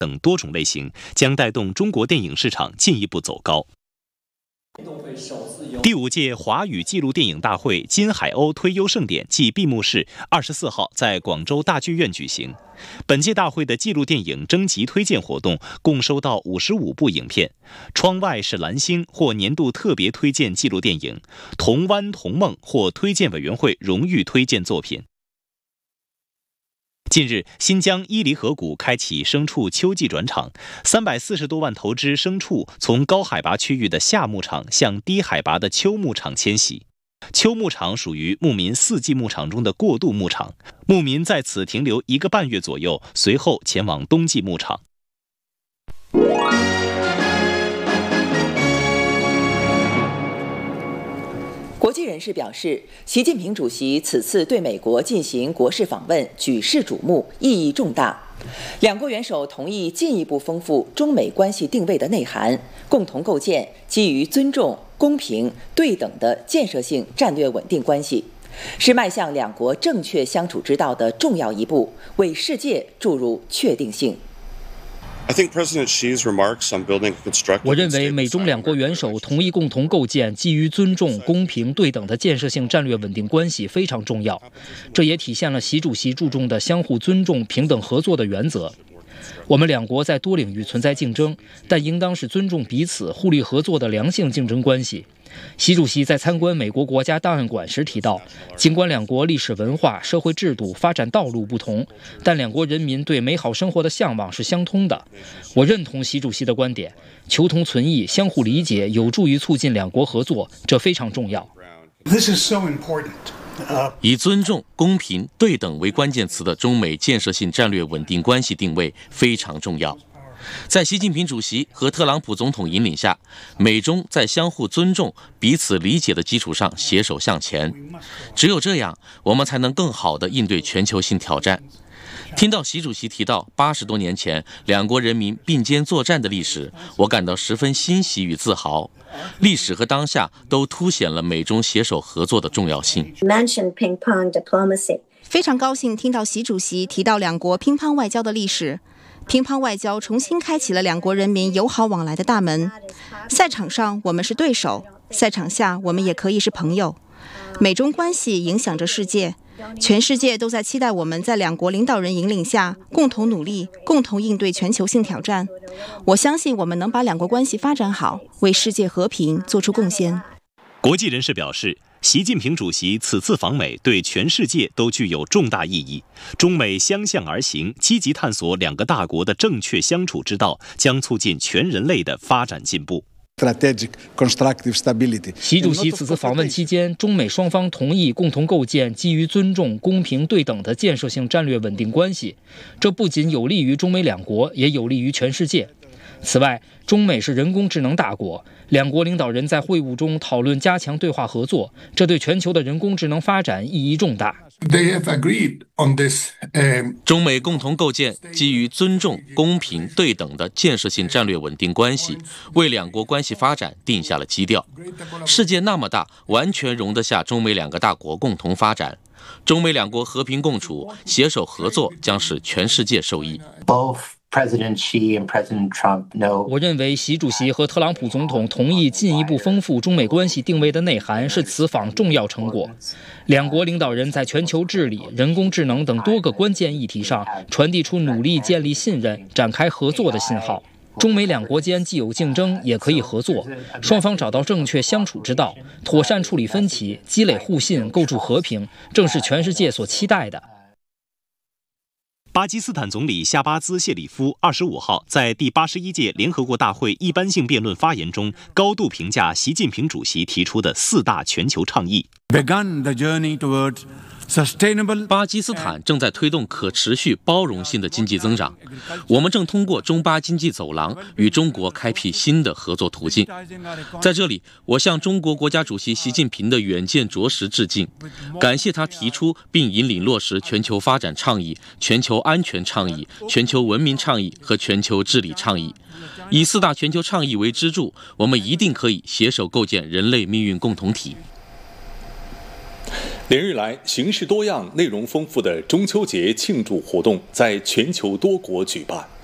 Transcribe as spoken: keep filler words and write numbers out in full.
等多种类型，将带动中国电影市场进一步走高。第五届华语纪录电影大会金海鸥推优盛典暨闭幕式二十四号在广州大剧院举行。本届大会的纪录电影征集推荐活动共收到五十五部影片，《窗外是蓝星》获年度特别推荐纪录电影，《同湾同梦》获推荐委员会荣誉推荐作品。近日，新疆伊犁河谷开启牲畜秋季转场，三百四十多万头只牲畜从高海拔区域的夏牧场向低海拔的秋牧场迁徙。秋牧场属于牧民四季牧场中的过渡牧场，牧民在此停留一个半月左右，随后前往冬季牧场。 国际人士表示，习近平主席此次对美国进行国事访问，举世瞩目，意义重大。两国元首同意进一步丰富中美关系定位的内涵，共同构建基于尊重、公平、对等的建设性战略稳定关系，是迈向两国正确相处之道的重要一步，为世界注入确定性。 我认为美中两国元首同意共同构建基于尊重、公平、对等的建设性战略稳定关系非常重要，这也体现了习主席注重的相互尊重、平等合作的原则。我们两国在多领域存在竞争，但应当是尊重彼此、互利合作的良性竞争关系。习主席在参观美国国家档案馆时提到，尽管两国历史文化、社会制度、发展道路不同，但两国人民对美好生活的向往是相通的。我认同习主席的观点，求同存异、相互理解有助于促进两国合作，这非常重要。 This is so important. 以尊重、公平、对等为关键词的中美建设性战略稳定关系定位非常重要。在习近平主席和特朗普总统引领下，美中在相互尊重、彼此理解的基础上携手向前。只有这样，我们才能更好地应对全球性挑战。听到习主席提到八十多年前两国人民并肩作战的历史，我感到十分欣喜与自豪。历史和当下都凸显了美中携手合作的重要性。 非常高兴听到习主席提到两国乒乓外交的历史。乒乓外交重新开启了两国人民友好往来的大门。赛场上我们是对手，赛场下我们也可以是朋友。美中关系影响着世界，全世界都在期待我们在两国领导人引领下共同努力，共同应对全球性挑战。我相信我们能把两国关系发展好，为世界和平做出贡献。 国际人士表示，习近平主席此次访美对全世界都具有重大意义，中美相向而行，积极探索两个大国的正确相处之道，将促进全人类的发展进步。 习主席此次访问期间，中美双方同意共同构建基于尊重、公平、对等的建设性战略稳定关系，这不仅有利于中美两国，也有利于全世界。此外，中美是人工智能大国，两国领导人在会晤中讨论加强对话合作，这对全球的人工智能发展意义重大。 They have agreed on this, um... 中美共同构建基于尊重、公平、对等的建设性战略稳定关系，为两国关系发展定下了基调。世界那么大，完全容得下中美两个大国共同发展。中美两国和平共处、携手合作，将使全世界受益。 President Xi and President Trump know. 我认为习主席和特朗普总统同意进一步丰富中美关系定位的内涵是此访重要成果。两国领导人在全球治理、人工智能等多个关键议题上传递出努力建立信任、展开合作的信号。中美两国间既有竞争，也可以合作，双方找到正确相处之道，妥善处理分歧，积累互信，构筑和平，正是全世界所期待的。 巴基斯坦总理夏巴兹·谢里夫二十五号在第八十一届联合国大会一般性辩论发言中，高度评价习近平主席提出的四大全球倡议。 巴基斯坦正在推动可持续包容性的经济增长，我们正通过中巴经济走廊与中国开辟新的合作途径。在这里，我向中国国家主席习近平的远见卓识致敬，感谢他提出并引领落实全球发展倡议、全球安全倡议、全球文明倡议和全球治理倡议。以四大全球倡议为支柱，我们一定可以携手构建人类命运共同体。 连日来，形式多样、内容丰富的中秋节庆祝活动在全球多国举办。